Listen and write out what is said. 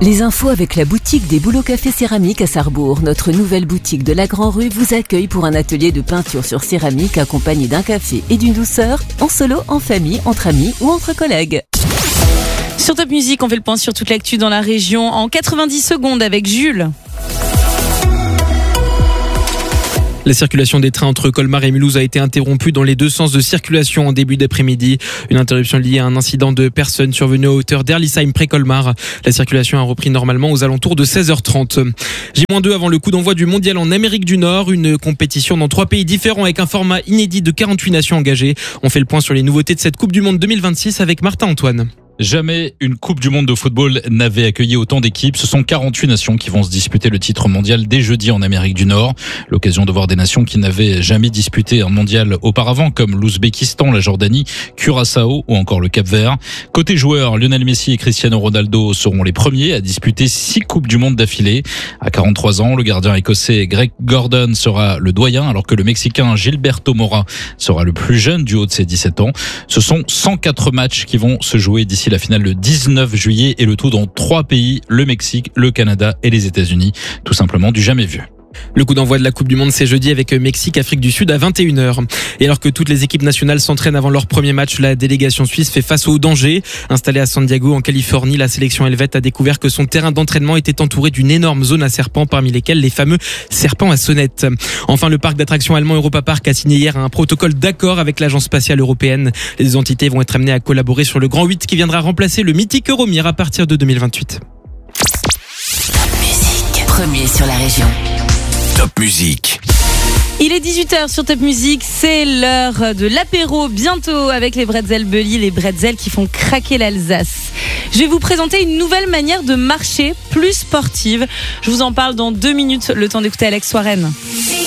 Les infos avec la boutique des Bouleaux Café Céramique à Sarrebourg. Notre nouvelle boutique de la Grand-Rue vous accueille pour un atelier de peinture sur céramique accompagné d'un café et d'une douceur, en solo, en famille, entre amis ou entre collègues. Sur Top Music, on fait le point sur toute l'actu dans la région en 90 secondes avec Jules. La circulation des trains entre Colmar et Mulhouse a été interrompue dans les deux sens de circulation en début d'après-midi. Une interruption liée à un incident de personnes survenu à hauteur d'Erlisheim près Colmar. La circulation a repris normalement aux alentours de 16h30. J-2 avant le coup d'envoi du mondial en Amérique du Nord. Une compétition dans 3 pays différents avec un format inédit de 48 nations engagées. On fait le point sur les nouveautés de cette Coupe du Monde 2026 avec Martin Antoine. Jamais une Coupe du Monde de football n'avait accueilli autant d'équipes. Ce sont 48 nations qui vont se disputer le titre mondial dès jeudi en Amérique du Nord. L'occasion de voir des nations qui n'avaient jamais disputé un mondial auparavant, comme l'Ouzbékistan, la Jordanie, Curaçao ou encore le Cap-Vert. Côté joueurs, Lionel Messi et Cristiano Ronaldo seront les premiers à disputer 6 Coupes du Monde d'affilée. À 43 ans, le gardien écossais Greg Gordon sera le doyen, alors que le Mexicain Gilberto Mora sera le plus jeune du haut de ses 17 ans. Ce sont 104 matchs qui vont se jouer d'ici la finale le 19 juillet et le tout dans 3 pays, le Mexique, le Canada et les États-Unis. Tout simplement du jamais vu. Le coup d'envoi de la Coupe du Monde, c'est jeudi avec Mexique, Afrique du Sud à 21h. Et alors que toutes les équipes nationales s'entraînent avant leur premier match, la délégation suisse fait face au danger. Installée à San Diego, en Californie, la sélection helvète a découvert que son terrain d'entraînement était entouré d'une énorme zone à serpents, parmi lesquels les fameux serpents à sonnettes. Enfin, le parc d'attractions allemand Europa Park a signé hier un protocole d'accord avec l'Agence spatiale européenne. Les entités vont être amenées à collaborer sur le Grand 8 qui viendra remplacer le mythique Euromir à partir de 2028. Top Music, premier sur la région. Top Music. Il est 18h sur Top Music, c'est l'heure de l'apéro bientôt avec les bretzels Bully, les bretzels qui font craquer l'Alsace. Je vais vous présenter une nouvelle manière de marcher, plus sportive. Je vous en parle dans 2 minutes, le temps d'écouter Alex Warren.